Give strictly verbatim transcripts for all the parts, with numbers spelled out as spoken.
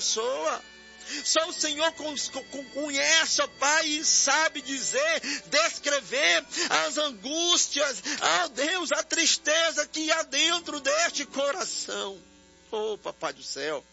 pessoa. Só o Senhor conhece, ó Pai, e sabe dizer, descrever as angústias, ó Deus, a tristeza que há dentro deste coração. Oh, Papai do céu.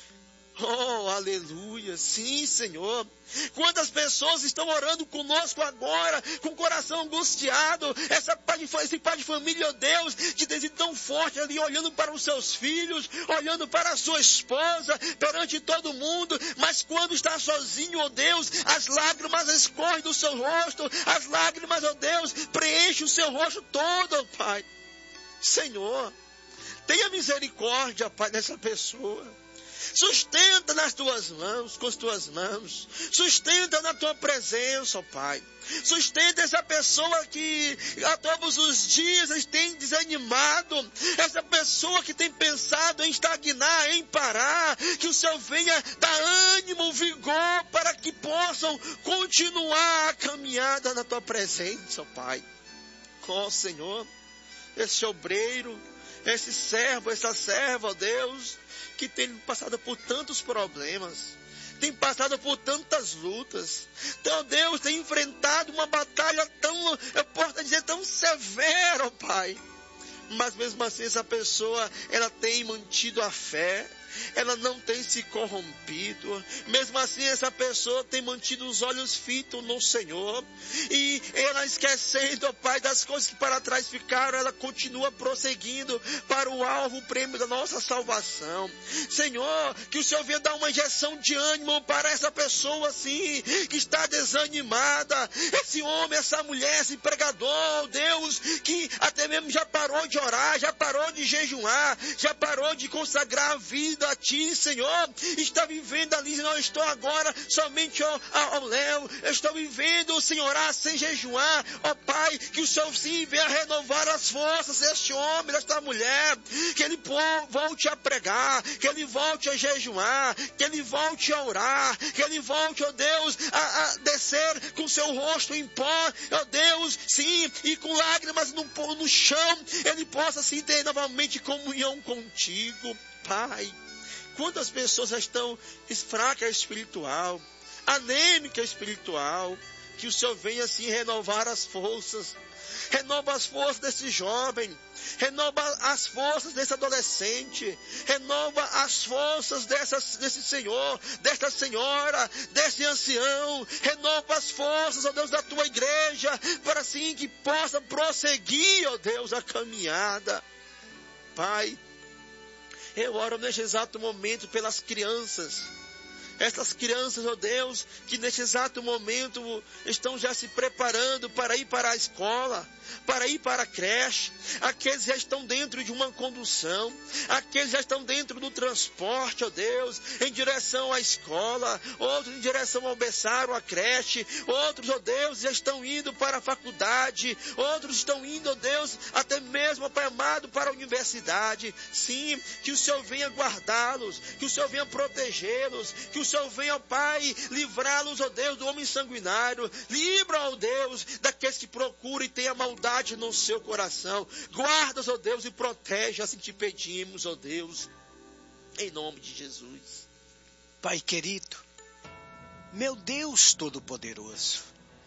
Oh, aleluia, sim, Senhor. Quantas pessoas estão orando conosco agora, com o coração angustiado, essa pai de, esse pai de família, oh Deus, que tem sido tão forte ali, olhando para os seus filhos, olhando para a sua esposa, perante todo mundo, mas quando está sozinho, oh Deus, as lágrimas escorrem do seu rosto, as lágrimas, oh Deus, preenchem o seu rosto todo, oh Pai. Senhor, tenha misericórdia, Pai, dessa pessoa. Sustenta nas tuas mãos, com as tuas mãos. Sustenta na tua presença, ó Pai. Sustenta essa pessoa que a todos os dias tem desanimado. Essa pessoa que tem pensado em estagnar, em parar. Que o Senhor venha dar ânimo, vigor, para que possam continuar a caminhada na tua presença, ó Pai. Ó Senhor, esse obreiro, esse servo, essa serva, ó Deus, que tem passado por tantos problemas, tem passado por tantas lutas, então Deus tem enfrentado uma batalha tão, eu posso dizer, tão severa, Pai, mas mesmo assim essa pessoa, ela tem mantido a fé, ela não tem se corrompido, mesmo assim essa pessoa tem mantido os olhos fitos no Senhor, e ela esquecendo, ó Pai, das coisas que para trás ficaram, ela continua prosseguindo para o alvo, o prêmio da nossa salvação. Senhor, que o Senhor venha dar uma injeção de ânimo para essa pessoa assim, que está desanimada, esse homem, essa mulher, esse pregador, Deus, que até mesmo já parou de orar, já parou de jejuar, já parou de consagrar a vida a Ti, Senhor, está vivendo ali, não estou agora somente ao, ao léu, eu estou vivendo sem orar, sem jejuar, ó Pai, que o Senhor sim venha renovar as forças deste homem, desta mulher, que ele volte a pregar, que ele volte a jejuar, que ele volte a orar, que ele volte, ó Deus, a, a descer com seu rosto em pó, ó Deus, sim, e com lágrimas no, no chão, ele possa sim ter novamente comunhão contigo, Pai. Quantas pessoas já estão fracas espiritual, anêmicas espiritual, que o Senhor venha assim renovar as forças, renova as forças desse jovem, renova as forças desse adolescente, renova as forças dessa, desse senhor, desta senhora, desse ancião, renova as forças, ó Deus, da tua igreja, para assim que possa prosseguir, ó Deus, a caminhada. Pai, eu oro neste exato momento pelas crianças, essas crianças, ó Deus, que neste exato momento estão já se preparando para ir para a escola, para ir para a creche, aqueles já estão dentro de uma condução, aqueles já estão dentro do transporte, ó Deus, em direção à escola, outros em direção ao berçário, à creche, outros, ó Deus, já estão indo para a faculdade, outros estão indo, ó Deus, até mesmo, ó Pai amado, para a universidade. Sim, que o Senhor venha guardá-los, que o Senhor venha protegê-los, que o Senhor venha, ó Pai, livrá-los, ó Deus, do homem sanguinário, livra, ó Deus, daqueles que procuram e têm a maldade no seu coração. Guarda-os, ó Deus, e protege, assim te pedimos, ó Deus, em nome de Jesus. Pai querido, meu Deus Todo-Poderoso,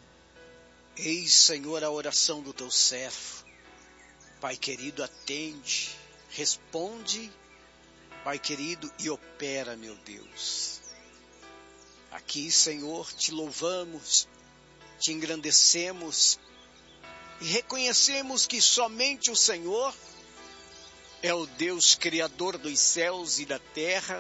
eis, Senhor, a oração do teu servo. Pai querido, atende, responde, Pai querido, e opera, meu Deus. Aqui, Senhor, te louvamos, te engrandecemos e reconhecemos que somente o Senhor é o Deus Criador dos céus e da terra,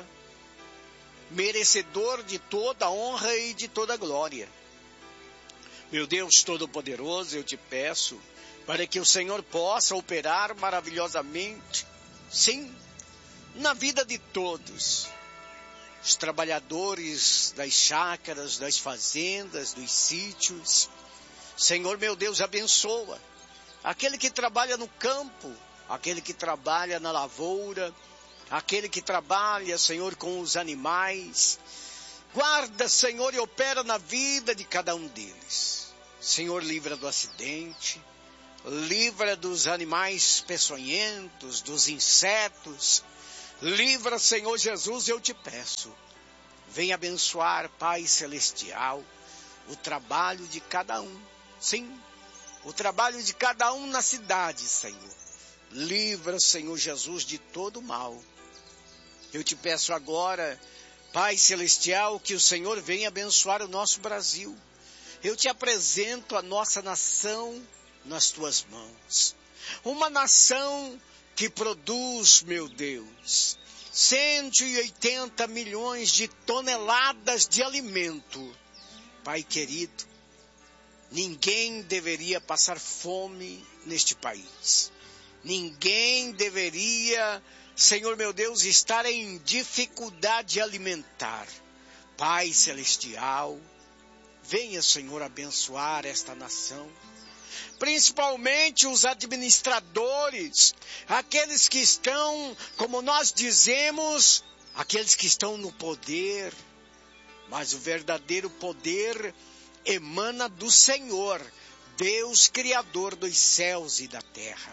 merecedor de toda a honra e de toda a glória. Meu Deus Todo-Poderoso, eu te peço para que o Senhor possa operar maravilhosamente, sim, na vida de todos, os trabalhadores das chácaras, das fazendas, dos sítios. Senhor, meu Deus, abençoa aquele que trabalha no campo, aquele que trabalha na lavoura, aquele que trabalha, Senhor, com os animais. Guarda, Senhor, e opera na vida de cada um deles. Senhor, livra do acidente, livra dos animais peçonhentos, dos insetos. Livra, Senhor Jesus, eu te peço, Venha abençoar, Pai Celestial, o trabalho de cada um. Sim, o trabalho de cada um na cidade, Senhor. Livra, Senhor Jesus, de todo mal. Eu te peço agora, Pai Celestial, que o Senhor venha abençoar o nosso Brasil. Eu te apresento a nossa nação nas tuas mãos. Uma nação que produz, meu Deus, cento e oitenta milhões de toneladas de alimento. Pai querido, ninguém deveria passar fome neste país. Ninguém deveria, Senhor meu Deus, estar em dificuldade alimentar. Pai Celestial, venha, Senhor, abençoar esta nação. Principalmente os administradores, aqueles que estão, como nós dizemos, aqueles que estão no poder. Mas o verdadeiro poder emana do Senhor, Deus Criador dos céus e da terra.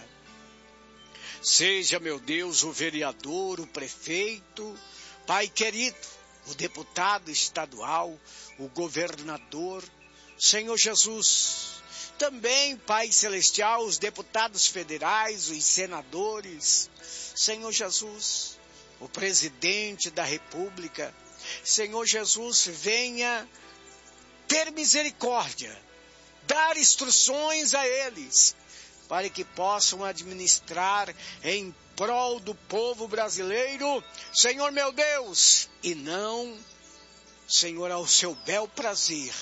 Seja, meu Deus, o vereador, o prefeito, Pai querido, o deputado estadual, o governador, Senhor Jesus. Também, Pai Celestial, os deputados federais, os senadores, Senhor Jesus, o presidente da República, Senhor Jesus, venha ter misericórdia, dar instruções a eles, para que possam administrar em prol do povo brasileiro, Senhor meu Deus, e não, Senhor, ao seu bel prazer,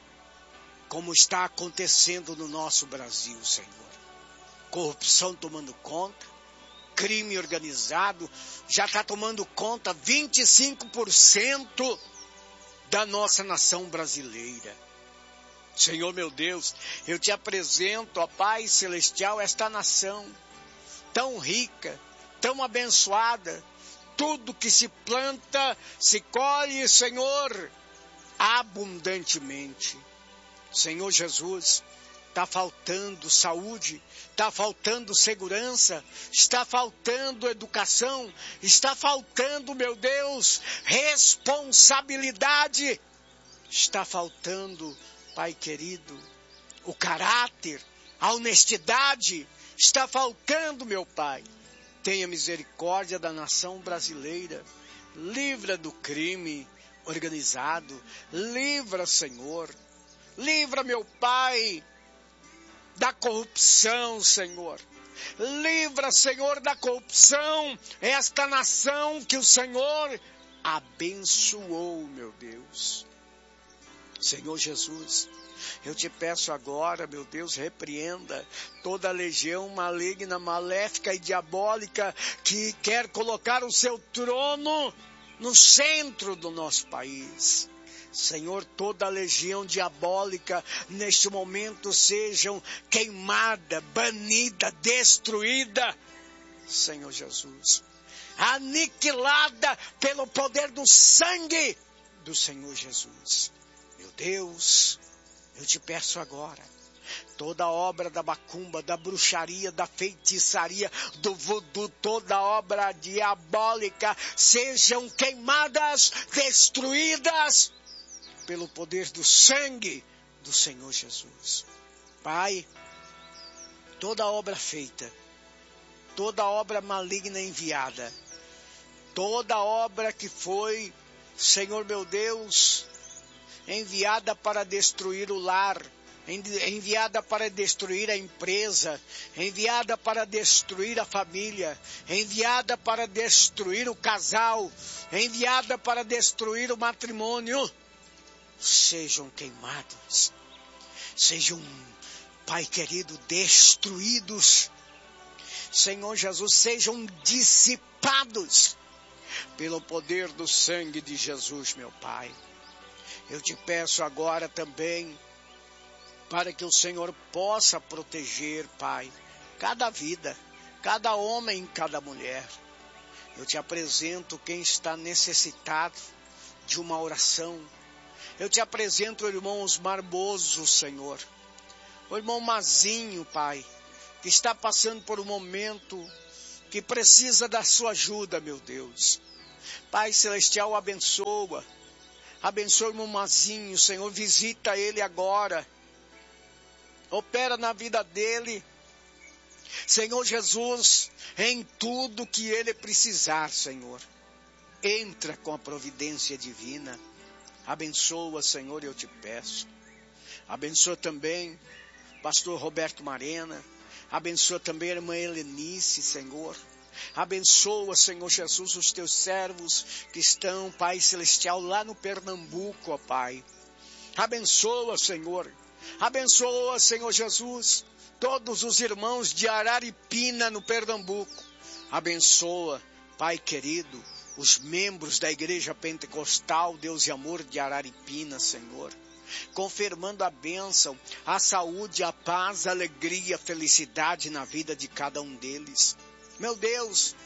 como está acontecendo no nosso Brasil, Senhor. Corrupção tomando conta, crime organizado já está tomando conta vinte e cinco por cento da nossa nação brasileira. Senhor meu Deus, eu te apresento, ó Pai Celestial, esta nação tão rica, tão abençoada. Tudo que se planta, se colhe, Senhor, abundantemente. Senhor Jesus, está faltando saúde, está faltando segurança, está faltando educação, está faltando, meu Deus, responsabilidade, está faltando, Pai querido, o caráter, a honestidade, está faltando, meu Pai. Tenha misericórdia da nação brasileira, livra do crime organizado, livra, Senhor, livra, meu Pai, da corrupção, Senhor. Livra, Senhor, da corrupção esta nação que o Senhor abençoou, meu Deus. Senhor Jesus, eu te peço agora, meu Deus, repreenda toda a legião maligna, maléfica e diabólica que quer colocar o seu trono no centro do nosso país. Senhor, toda a legião diabólica neste momento sejam queimada, banida, destruída, Senhor Jesus, aniquilada pelo poder do sangue do Senhor Jesus. Meu Deus, eu te peço agora, toda obra da macumba, da bruxaria, da feitiçaria, do voodoo, toda obra diabólica sejam queimadas, destruídas pelo poder do sangue do Senhor Jesus. Pai, toda obra feita, toda obra maligna enviada, toda obra que foi, Senhor meu Deus, enviada para destruir o lar, enviada para destruir a empresa, enviada para destruir a família, enviada para destruir o casal, enviada para destruir o matrimônio, sejam queimados, sejam, Pai querido, destruídos, Senhor Jesus, sejam dissipados pelo poder do sangue de Jesus, meu Pai. Eu te peço agora também, para que o Senhor possa proteger, Pai, cada vida, cada homem, cada mulher. Eu te apresento quem está necessitado de uma oração. Eu te apresento o irmão Osmar Bozo, Senhor. O irmão Mazinho, Pai, que está passando por um momento que precisa da sua ajuda, meu Deus. Pai Celestial, abençoa. Abençoa o irmão Mazinho, Senhor, visita ele agora. Opera na vida dele. Senhor Jesus, em tudo que ele precisar, Senhor. Entra com a providência divina. Abençoa, Senhor, eu te peço. Abençoa também pastor Roberto Marena. Abençoa também a irmã Helenice, Senhor. Abençoa, Senhor Jesus, os teus servos que estão, Pai Celestial, lá no Pernambuco, ó Pai. Abençoa, Senhor. Abençoa, Senhor Jesus, todos os irmãos de Araripina, no Pernambuco. Abençoa, Pai querido, os membros da Igreja Pentecostal, Deus e Amor de Araripina, Senhor. Confirmando a bênção, a saúde, a paz, a alegria, a felicidade na vida de cada um deles. Meu Deus,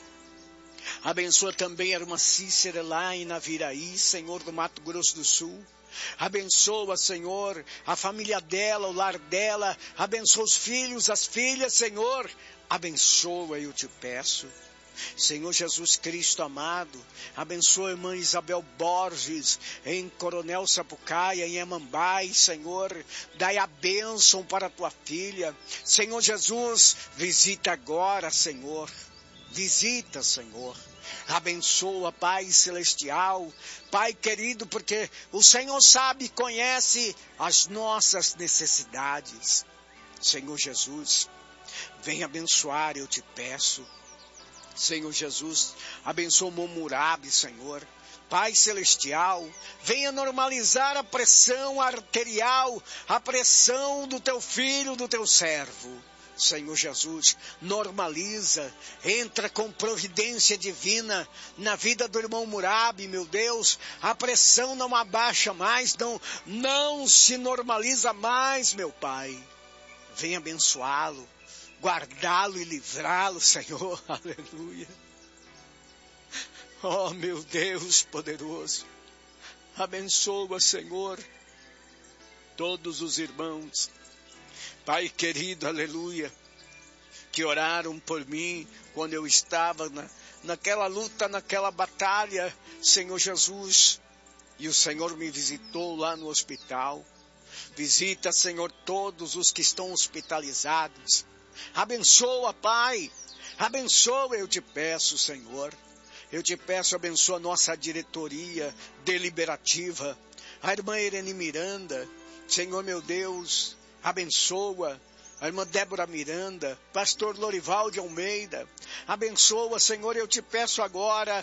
abençoa também a irmã Cícera lá em Naviraí, Senhor, do Mato Grosso do Sul. Abençoa, Senhor, a família dela, o lar dela. Abençoa os filhos, as filhas, Senhor. Abençoa, eu te peço. Senhor Jesus Cristo amado, abençoa a irmã Isabel Borges, em Coronel Sapucaia, em Amambai, Senhor, dai a bênção para a tua filha. Senhor Jesus, visita agora, Senhor, visita, Senhor. Abençoa, Pai Celestial, Pai querido, porque o Senhor sabe e conhece as nossas necessidades. Senhor Jesus, vem abençoar, eu te peço. Senhor Jesus, abençoa o Momurabi, Senhor. Pai Celestial, venha normalizar a pressão arterial, a pressão do teu filho, do teu servo. Senhor Jesus, normaliza, entra com providência divina na vida do irmão Murabi, meu Deus. A pressão não abaixa mais, não, não se normaliza mais, meu Pai. Venha abençoá-lo. Guardá-lo e livrá-lo, Senhor, aleluia. Oh, meu Deus poderoso, abençoa, Senhor, todos os irmãos, Pai querido, aleluia, que oraram por mim quando eu estava na, naquela luta, naquela batalha, Senhor Jesus, e o Senhor me visitou lá no hospital. Visita, Senhor, todos os que estão hospitalizados. Abençoa, Pai, abençoa, eu te peço, Senhor. Eu te peço, abençoa a nossa diretoria deliberativa, a irmã Irene Miranda, Senhor meu Deus, abençoa a irmã Débora Miranda, pastor Lorival de Almeida, abençoa, Senhor, eu te peço agora,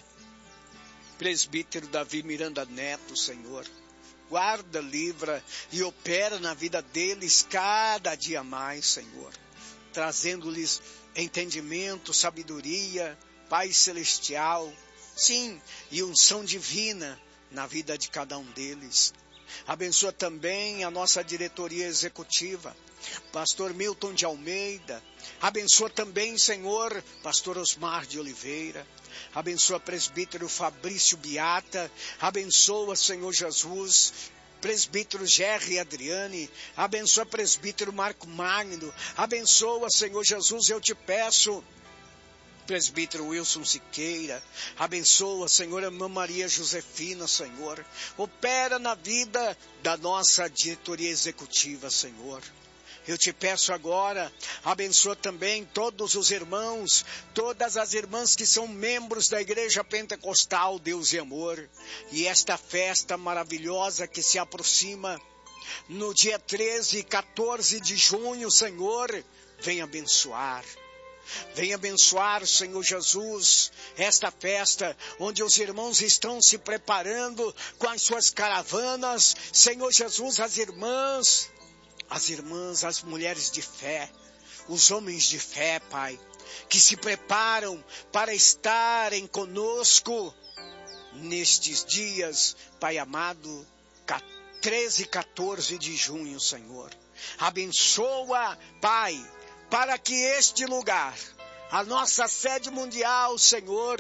presbítero Davi Miranda Neto, Senhor. Guarda, livra e opera na vida deles cada dia mais, Senhor. Trazendo-lhes entendimento, sabedoria, Pai Celestial, sim, e unção divina na vida de cada um deles. Abençoa também a nossa diretoria executiva, pastor Milton de Almeida. Abençoa também, Senhor, pastor Osmar de Oliveira. Abençoa presbítero Fabrício Biata. Abençoa, Senhor Jesus, presbítero Gerry Adriane, abençoa presbítero Marco Magno, abençoa, Senhor Jesus, eu te peço, presbítero Wilson Siqueira, abençoa, Senhor, a irmã Maria Josefina, Senhor, opera na vida da nossa diretoria executiva, Senhor. Eu te peço agora, abençoa também todos os irmãos, todas as irmãs que são membros da Igreja Pentecostal, Deus e Amor. E esta festa maravilhosa que se aproxima no dia treze e quatorze de junho, Senhor, vem abençoar. Vem abençoar, Senhor Jesus, esta festa onde os irmãos estão se preparando com as suas caravanas. Senhor Jesus, as irmãs... As irmãs, as mulheres de fé, os homens de fé, Pai, que se preparam para estarem conosco nestes dias, Pai amado, treze e quatorze de junho, Senhor. Abençoa, Pai, para que este lugar, a nossa sede mundial, Senhor,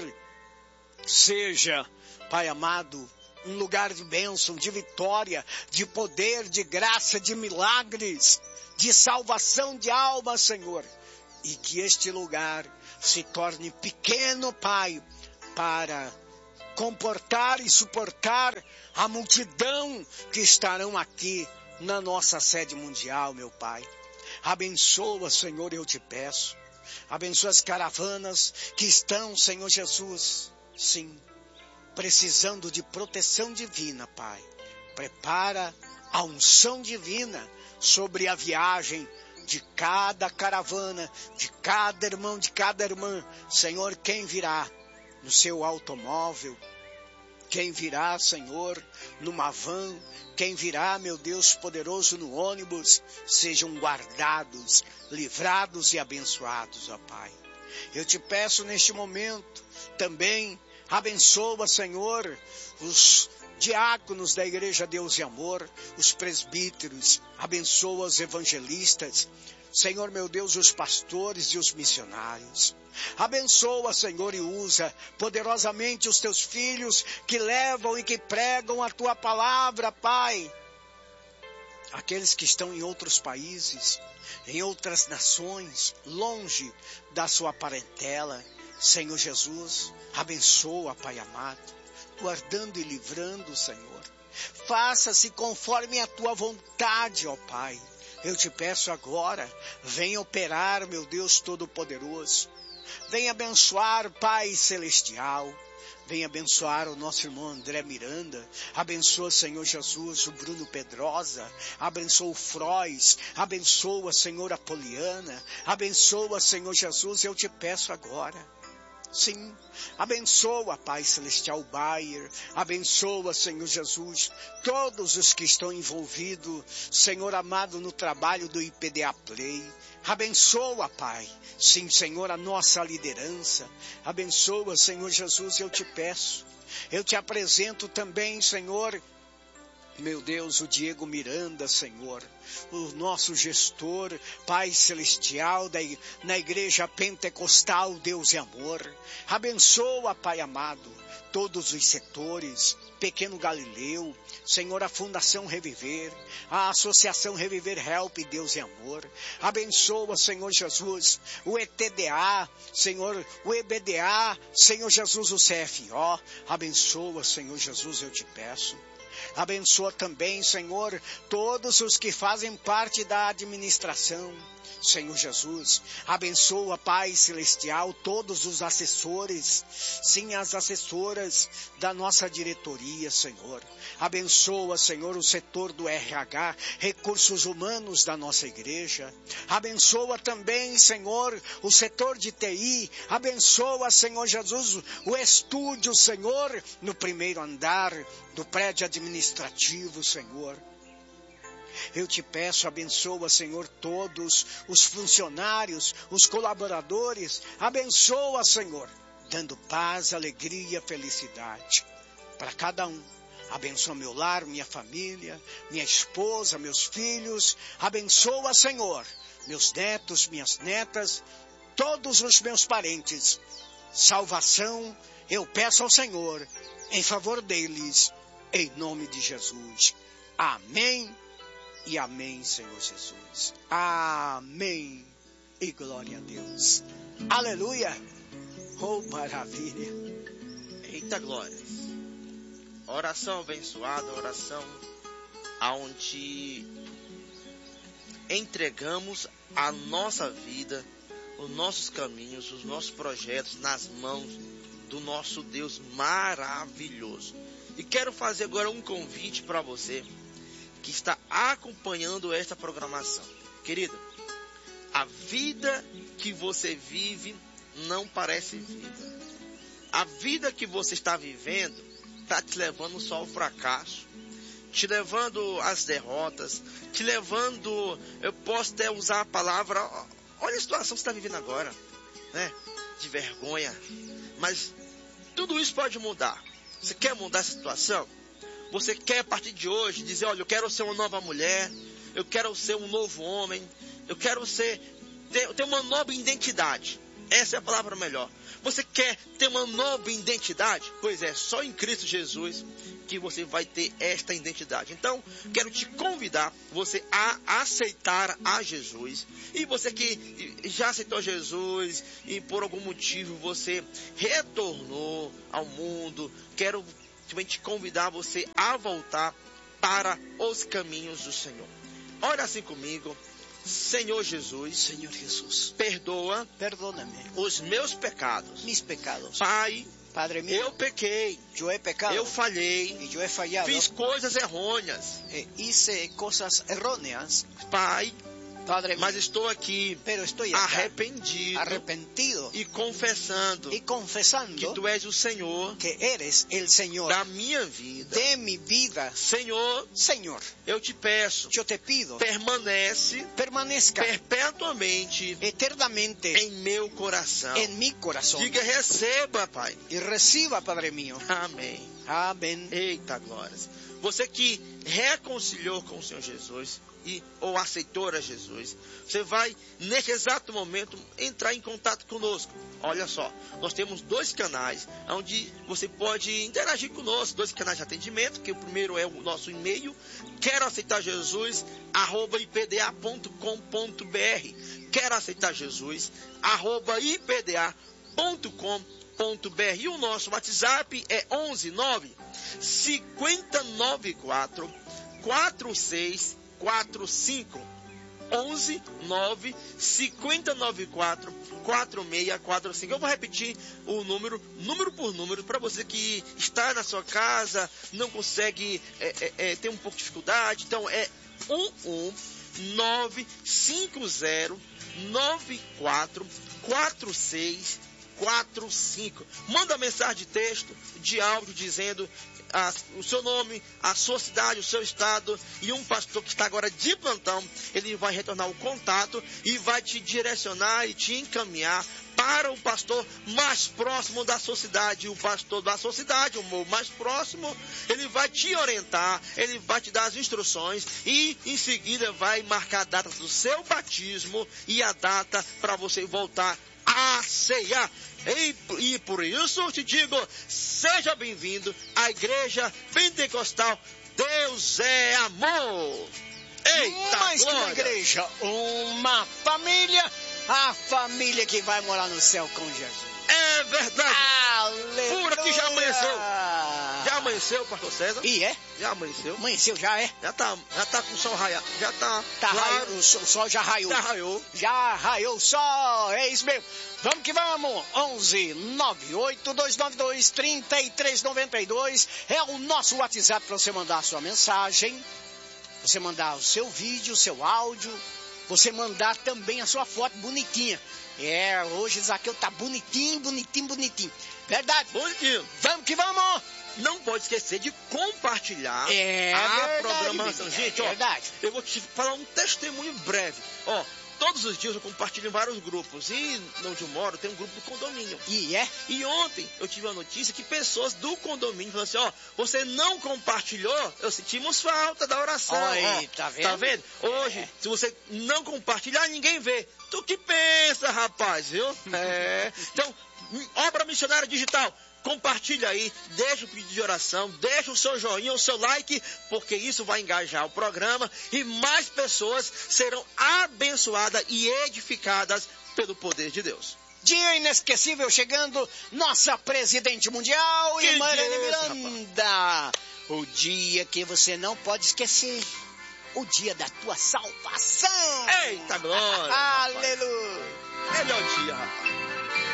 seja, Pai amado, um lugar de bênção, de vitória, de poder, de graça, de milagres, de salvação de almas, Senhor. E que este lugar se torne pequeno, Pai, para comportar e suportar a multidão que estarão aqui na nossa sede mundial, meu Pai. Abençoa, Senhor, eu te peço. Abençoa as caravanas que estão, Senhor Jesus, sim, precisando de proteção divina, Pai. Prepara a unção divina sobre a viagem de cada caravana, de cada irmão, de cada irmã. Senhor, quem virá no seu automóvel, quem virá, Senhor, numa van, quem virá, meu Deus poderoso, no ônibus, sejam guardados, livrados e abençoados, ó Pai. Eu te peço neste momento também, abençoa, Senhor, os diáconos da Igreja Deus e Amor, os presbíteros, abençoa os evangelistas, Senhor meu Deus, os pastores e os missionários. Abençoa, Senhor, e usa poderosamente os teus filhos que levam e que pregam a tua palavra, Pai. Aqueles que estão em outros países, em outras nações, longe da sua parentela, Senhor Jesus, abençoa, Pai amado, guardando e livrando, Senhor. Faça-se conforme a tua vontade, ó Pai. Eu te peço agora, venha operar, meu Deus Todo-Poderoso. Venha abençoar, Pai Celestial. Venha abençoar o nosso irmão André Miranda. Abençoa, Senhor Jesus, o Bruno Pedrosa. Abençoa o Frois. Abençoa, Senhor, a Poliana. Abençoa, Senhor Jesus, eu te peço agora. Sim, abençoa, Pai Celestial Bayer, abençoa, Senhor Jesus, todos os que estão envolvidos, Senhor amado, no trabalho do I P D A Play. Abençoa, Pai, sim, Senhor, a nossa liderança. Abençoa, Senhor Jesus, eu te peço. Eu te apresento também, Senhor, meu Deus, o Diego Miranda, Senhor, o nosso gestor, Pai Celestial, da, na Igreja Pentecostal, Deus e Amor. Abençoa, Pai amado, todos os setores, Pequeno Galileu, Senhor, a Fundação Reviver, a Associação Reviver Help, Deus e Amor. Abençoa, Senhor Jesus, o E T D A, Senhor, o E B D A, Senhor Jesus, o C F O. Abençoa, Senhor Jesus, eu te peço. Abençoa também, Senhor, todos os que fazem parte da administração. Senhor Jesus, abençoa, Pai Celestial, todos os assessores, sim, as assessoras da nossa diretoria, Senhor. Abençoa, Senhor, o setor do R H, recursos humanos da nossa igreja. Abençoa também, Senhor, o setor de T I. Abençoa, Senhor Jesus, o estúdio, Senhor, no primeiro andar do prédio administrativo, Senhor. Eu te peço, abençoa, Senhor, todos os funcionários, os colaboradores. Abençoa, Senhor, dando paz, alegria, felicidade para cada um. Abençoa meu lar, minha família, minha esposa, meus filhos. Abençoa, Senhor, meus netos, minhas netas, todos os meus parentes. Salvação eu peço ao Senhor em favor deles, em nome de Jesus. Amém. E amém, Senhor Jesus. Amém. E glória a Deus. Aleluia. Oh, maravilha. Eita glória. Oração abençoada, oração aonde entregamos a nossa vida, os nossos caminhos, os nossos projetos nas mãos do nosso Deus maravilhoso. E quero fazer agora um convite para você que está acompanhando esta programação. Querida, a vida que você vive não parece vida. A vida que você está vivendo está te levando só ao fracasso, te levando às derrotas, te levando, eu posso até usar a palavra, olha a situação que você está vivendo agora, né? De vergonha. Mas tudo isso pode mudar. Você quer mudar essa situação? Você quer, a partir de hoje, dizer, olha, eu quero ser uma nova mulher, eu quero ser um novo homem, eu quero ser, ter, ter uma nova identidade. Essa é a palavra melhor. Você quer ter uma nova identidade? Pois é, só em Cristo Jesus que você vai ter esta identidade. Então, quero te convidar você a aceitar a Jesus. E você que já aceitou Jesus e por algum motivo você retornou ao mundo, quero também te convidar você a voltar para os caminhos do Senhor. Ora assim comigo. Senhor Jesus, Senhor Jesus, perdoa, perdóname os meus pecados. mis pecados. Pai, Padre mío, eu pequei, yo he pecado eu falhei, y yo he fallado. fiz coisas errôneas. Eh, hice cosas erróneas, Pai, Padre mas mío, estou aqui pero estoy acá, arrependido arrepentido e confessando y confesando que Tu és o Senhor que eres el Señor da minha vida. de mi vida. Senhor, Señor, eu te peço, yo te pido, permanece permanezca perpetuamente eternamente em meu coração. en mi corazón Diga, receba, Pai. y reciba, Padre mío. Amém. Amén. Eita glórias. Você que reconciliou com o Senhor Jesus e, ou aceitou a Jesus, você vai, neste exato momento, entrar em contato conosco. Olha só, nós temos dois canais onde você pode interagir conosco, dois canais de atendimento, que o primeiro é o nosso e-mail, quero aceitar Jesus, arroba i p d a ponto com ponto b r. Quero aceitar Jesus, arroba i p d a ponto com ponto b r. E o nosso WhatsApp é onze nove cinco nove quatro quatro seis quatro cinco. onze nove cinco nove quatro quatro seis quatro cinco. Eu vou repetir o número, número por número, para você que está na sua casa, não consegue, é, é, é, tem um pouco de dificuldade. Então é um um nove cinco zero nove quatro quatro seis quatro cinco. Manda mensagem de texto, de áudio, dizendo a, o seu nome, a sua cidade, o seu estado, e um pastor que está agora de plantão, ele vai retornar o contato e vai te direcionar e te encaminhar para o pastor mais próximo da sua cidade. O pastor da sua cidade, o mais próximo, ele vai te orientar, ele vai te dar as instruções e em seguida vai marcar a data do seu batismo e a data para você voltar a ceia. E, e por isso eu te digo, seja bem-vindo à Igreja Pentecostal Deus é Amor. Eita, mais que uma glória. igreja, uma família, a família que vai morar no céu com Jesus. É verdade. Aleluia. Por aqui já amanheceu. Já amanheceu, pastor César? E é? Já amanheceu. Amanheceu já, é? Já tá, já tá com o sol raiado. Já tá, Tá claro. raio, o sol, o sol já raiou. Já raiou. Já raiou o sol, é isso mesmo. Vamos que vamos. onze nove oito dois nove dois três três nove dois é o nosso WhatsApp para você mandar a sua mensagem, você mandar o seu vídeo, o seu áudio, você mandar também a sua foto bonitinha. É, hoje Zaqueu tá bonitinho, bonitinho, bonitinho. Verdade? Bonitinho. Vamos que vamos. Não pode esquecer de compartilhar É a verdade, programação. menino, Gente, é ó, verdade. eu vou te falar um testemunho breve. Ó, todos os dias eu compartilho em vários grupos. E onde eu moro tem um grupo do condomínio. E é? E ontem eu tive uma notícia que pessoas do condomínio falaram assim, ó, você não compartilhou, eu sentimos falta da oração. Oi, ó, tá vendo? Tá vendo? Hoje, É. se você não compartilhar, ninguém vê. Tu que pensa, rapaz, viu? É. Então, obra missionária digital. Compartilha aí, deixa o pedido de oração, deixa o seu joinha, o seu like, porque isso vai engajar o programa e mais pessoas serão abençoadas e edificadas pelo poder de Deus. Dia inesquecível chegando, nossa presidente mundial, Que irmã dia Irene é esse, Miranda. O dia que você não pode esquecer. O dia da tua salvação. Eita glória! rapaz. Aleluia. Melhor dia, rapaz.